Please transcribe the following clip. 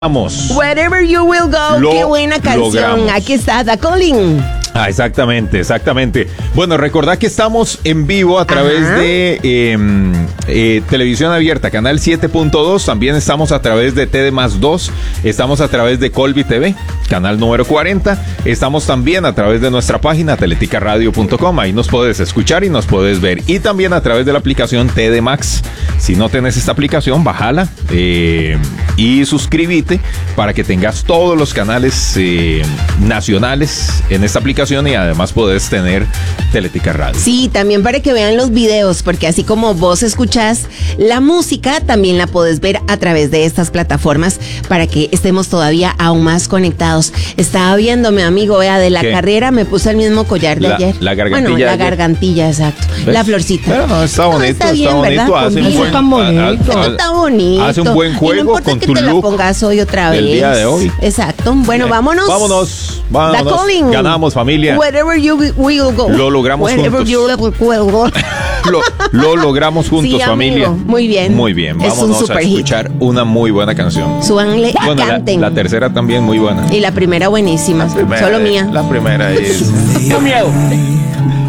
Vamos. Wherever you will go. Qué buena canción. Logramos. Aquí está, Da Calling. Exactamente. Bueno, recordad que estamos en vivo a través de Televisión Abierta, Canal 7.2. También estamos a través de TD+2. Estamos a través de Colby TV, canal número 40. Estamos también a través de nuestra página atleticaradio.com. Ahí nos puedes escuchar y nos puedes ver. Y también a través de la aplicación TD Max. Si no tenés esta aplicación, bájala y suscríbete para que tengas todos los canales nacionales en esta aplicación y además podés tener Teletica Radio. Sí, también para que vean los videos, porque así como vos escuchás la música, también la podés ver a través de estas plataformas para que estemos todavía aún más conectados. Estaba viendo, mi amigo, vea, de la carrera me puse el mismo collar de ayer. La gargantilla. Bueno, la gargantilla, exacto. ¿Ves? La florcita. Pero no, está bonito, está bien, bonito. Hace un buen, tan bonito. Está bonito. Hace un buen juego no importa con que tu te look la pongas hoy otra vez. El día de hoy. Exacto. Bueno, vámonos. Da Calling. Ganamos, familia. Wherever you will go. Lo logramos Wherever juntos. you will go. Lo logramos juntos, sí, familia. Amigo. Muy bien. Muy bien. Vámonos a escuchar una muy buena canción. Súbanle y canten. La tercera también muy buena. Y la primera buenísima. Solo mía. La primera es... No miedo.